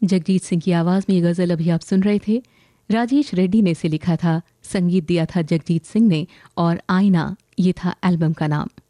जगजीत सिंह की आवाज में ये गजल अभी आप सुन रहे थे। राजेश रेड्डी ने इसे लिखा था, संगीत दिया था जगजीत सिंह ने और आईना ये था एल्बम का नाम।